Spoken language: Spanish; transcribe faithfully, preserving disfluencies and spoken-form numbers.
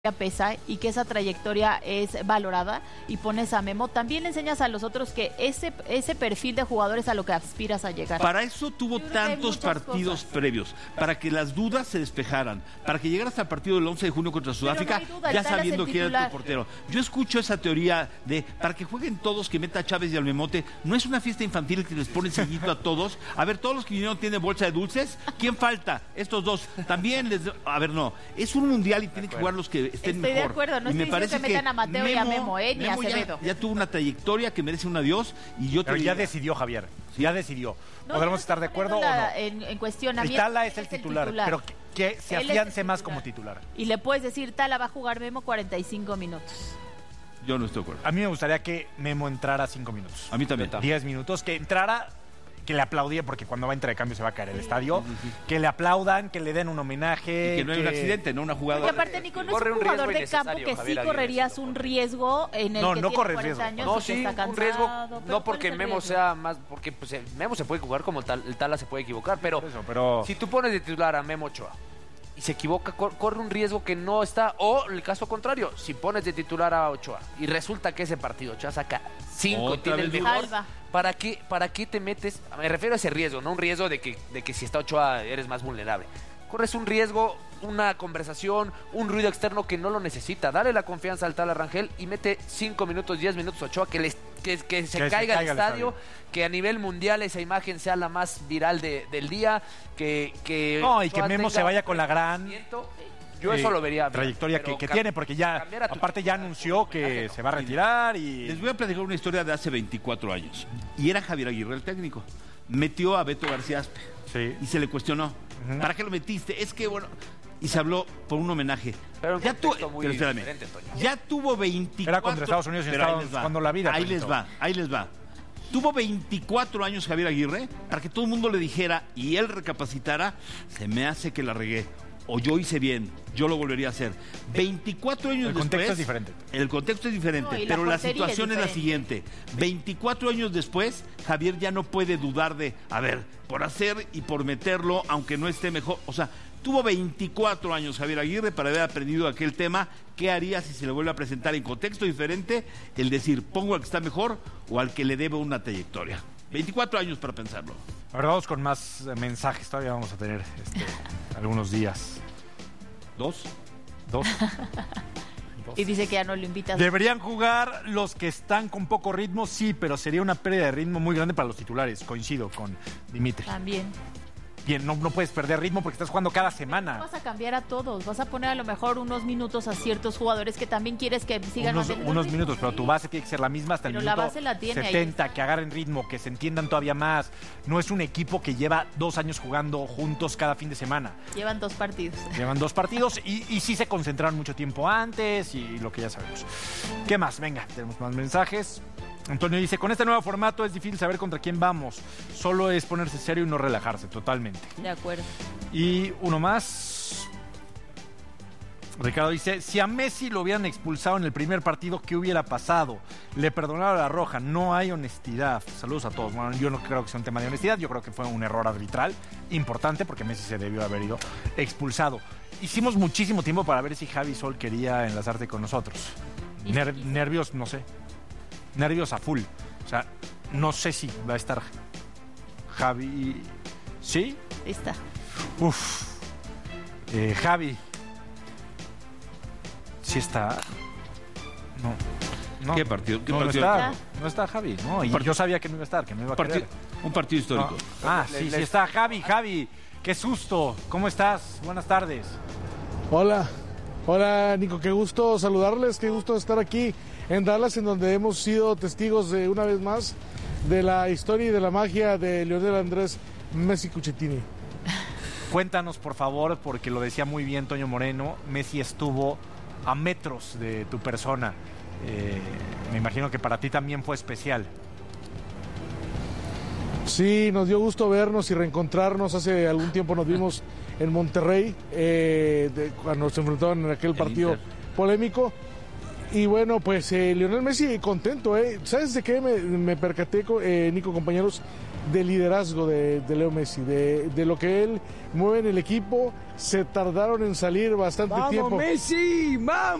pesa y que esa trayectoria es valorada y pones a Memo, también le enseñas a los otros que ese, ese perfil de jugadores a lo que aspiras a llegar. Para eso tuvo tantos partidos cosas. previos, para que las dudas se despejaran, para que llegara hasta el partido del once de junio contra Sudáfrica, no duda, ya sabiendo quién era tu portero. Yo escucho esa teoría de, para que jueguen todos, que meta a Chávez y al Memote, no es una fiesta infantil que les pone seguido a todos. A ver, todos los que vinieron tienen bolsa de dulces, ¿quién falta? Estos dos, también les... A ver, no, es un mundial y tienen que jugar los que estén estoy mejor. de acuerdo, no y estoy me parece que metan a Mateo Memo, y a Memo, eh, ni Memo a Acevedo. Ya, ya tuvo una trayectoria que merece un adiós y yo te Pero diría, ya decidió Javier, ¿sí? ya decidió. No, ¿Podremos no estar de acuerdo la, o no? En, en cuestionamiento. Y Tala es el, es el titular, titular, pero que, que se Él afiance es más como titular. Y le puedes decir, Tala va a jugar Memo cuarenta y cinco minutos. Yo no estoy de acuerdo. A mí me gustaría que Memo entrara cinco minutos. A mí también. diez minutos, que entrara... que le aplaudiera, porque cuando va a entrar de cambio se va a caer el estadio, sí, sí. que le aplaudan, que le den un homenaje. Y que no hay que... un accidente, no una jugada. Porque aparte, Nico, no es un jugador de campo que sí correrías un riesgo en el no, que no tiene corre cuarenta riesgo. años no, y sí, está cansado, un riesgo, no porque el Memo riesgo? sea más, porque pues, el Memo se puede equivocar como tal, el Tala se puede equivocar, pero, eso, pero... si tú pones de titular a Memo Ochoa y se equivoca, cor, corre un riesgo que no está, o el caso contrario, si pones de titular a Ochoa y resulta que ese partido Ochoa saca cinco y tiene el mejor, ¿para qué, ¿para qué te metes? Me refiero a ese riesgo, no un riesgo de que, de que si está Ochoa eres más vulnerable. Corres un riesgo, una conversación, un ruido externo que no lo necesita. Dale la confianza al Tala Rangel y mete cinco minutos, diez minutos Ochoa, que, les, que, que se que caiga se el estadio, estadio, que a nivel mundial esa imagen sea la más viral de, del día, que, que no, y que Memo se vaya con la gran... Yo eso lo vería bien, trayectoria que, que tiene, porque ya aparte ya anunció que se va a retirar y... Les voy a platicar una historia de hace veinticuatro años. Y era Javier Aguirre el técnico. Metió a Beto García Aspe. Sí. Y se le cuestionó. Uh-huh. ¿Para qué lo metiste? Es que, bueno... Y se habló por un homenaje. Pero ya, tu... muy Pero espérame, ya tuvo veinticuatro... Era contra Estados Unidos y Estados cuando la vida. Ahí les va, ahí les va. Tuvo veinticuatro años Javier Aguirre para que todo el mundo le dijera y él recapacitara, se me hace que la regué. O yo hice bien, yo lo volvería a hacer. veinticuatro años después... El contexto es diferente. El contexto es diferente, no, pero la, la situación es, es la siguiente. veinticuatro años después, Javier ya no puede dudar de, a ver, por hacer y por meterlo, aunque no esté mejor. O sea, tuvo veinticuatro años Javier Aguirre para haber aprendido aquel tema. ¿Qué haría si se le vuelve a presentar en contexto diferente? El decir, pongo al que está mejor o al que le debe una trayectoria. veinticuatro años para pensarlo. Ahora vamos con más mensajes. Todavía vamos a tener este, algunos días. ¿Dos? Dos. Dos. Y dice que ya no lo invitas. Deberían jugar los que están con poco ritmo, sí, pero sería una pérdida de ritmo muy grande para los titulares. Coincido con Dimitri. También. Bien, no, no puedes perder ritmo porque estás jugando cada semana. No vas a cambiar a todos, vas a poner a lo mejor unos minutos a ciertos jugadores que también quieres que sigan unos, unos minutos, pero tu base tiene que ser la misma hasta pero el la minuto base la tiene, setenta, que agarren ritmo, que se entiendan todavía más. No es un equipo que lleva dos años jugando juntos cada fin de semana. Llevan dos partidos. Llevan dos partidos y, y sí se concentraron mucho tiempo antes y lo que ya sabemos. ¿Qué más? Venga, tenemos más mensajes. Antonio dice, con este nuevo formato es difícil saber contra quién vamos. Solo es ponerse serio y no relajarse, totalmente. De acuerdo. Y uno más. Ricardo dice, si a Messi lo hubieran expulsado en el primer partido, ¿qué hubiera pasado? Le perdonaron la roja, no hay honestidad. Saludos a todos. Bueno, yo no creo que sea un tema de honestidad, yo creo que fue un error arbitral importante porque Messi se debió haber ido expulsado. Hicimos muchísimo tiempo para ver si Javi Sol quería enlazarte con nosotros. Ner- nervios, no sé. Nervios a full. O sea, no sé si va a estar Javi. ¿Sí? Está. Uf. Eh, Javi. ¿Sí está? No. no. ¿Qué partido? ¿Qué no, partido? No está, no está Javi. No, y yo sabía que no iba a estar, que no iba a partido, Un partido histórico. No. Ah, sí, sí está. Javi, Javi. Qué susto. ¿Cómo estás? Buenas tardes. Hola. Hola, Nico. Qué gusto saludarles. Qué gusto estar aquí en Dallas, en donde hemos sido testigos de una vez más de la historia y de la magia de Lionel Andrés Messi Cucchettini. Cuéntanos, por favor, porque lo decía muy bien Toño Moreno, Messi estuvo a metros de tu persona. Eh, me imagino que para ti también fue especial. Sí, nos dio gusto vernos y reencontrarnos. Hace algún tiempo nos vimos en Monterrey, eh, de, cuando se enfrentaron en aquel partido polémico. Y bueno, pues eh, Lionel Messi contento, ¿eh? ¿Sabes de qué me, me percaté, eh, Nico, compañeros? de liderazgo de, de Leo Messi, de, de lo que él mueve en el equipo. Se tardaron en salir bastante ¡Vamos, tiempo. Messi! ¡Vamos!